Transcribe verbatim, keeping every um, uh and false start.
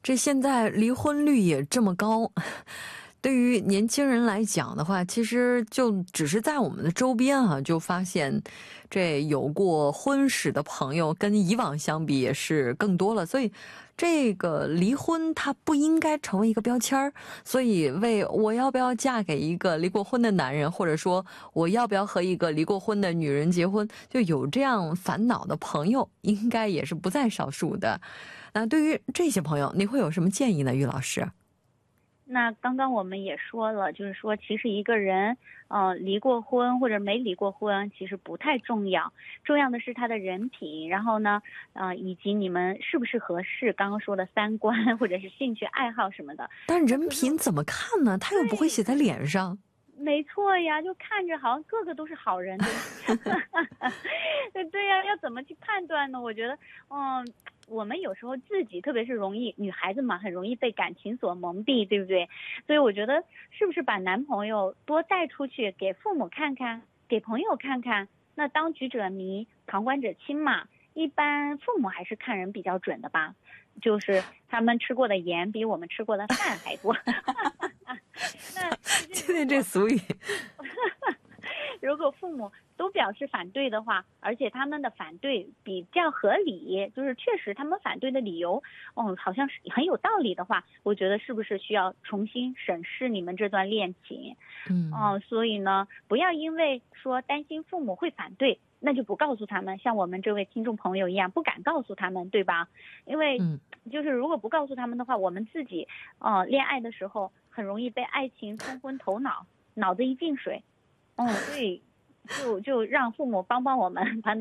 这现在离婚率也这么高，对于年轻人来讲的话，其实就只是在我们的周边啊，就发现这有过婚史的朋友跟以往相比也是更多了，所以这个离婚它不应该成为一个标签儿。所以为我要不要嫁给一个离过婚的男人，或者说我要不要和一个离过婚的女人结婚，就有这样烦恼的朋友应该也是不在少数的。那对于这些朋友你会有什么建议呢，于老师？ 那刚刚我们也说了，就是说其实一个人呃离过婚或者没离过婚其实不太重要，重要的是他的人品，然后呢呃以及你们是不是合适，刚刚说的三观或者是兴趣爱好什么的。 但人品怎么看呢？他又不会写在脸上。 没错呀，就看着好像个个都是好人。对对呀，要怎么去判断呢？我觉得嗯我们有时候自己特别是容易，女孩子嘛很容易被感情所蒙蔽，对不对？所以我觉得是不是把男朋友多带出去给父母看看，给朋友看看，那当局者迷旁观者清嘛，一般父母还是看人比较准的吧，就是他们吃过的盐比我们吃过的饭还多。那今天这俗语如果父母都表示反对的话，而且他们的反对比较合理，就是确实他们反对的理由哦好像是很有道理的话，我觉得是不是需要重新审视你们这段恋情。 嗯、 呃、所以呢不要因为说担心父母会反对，那就不告诉他们，像我们这位听众朋友一样不敢告诉他们，对吧？因为就是如果不告诉他们的话，我们自己呃恋爱的时候很容易被爱情冲昏头脑，脑子一进水。嗯，所以就就让父母帮帮我们，把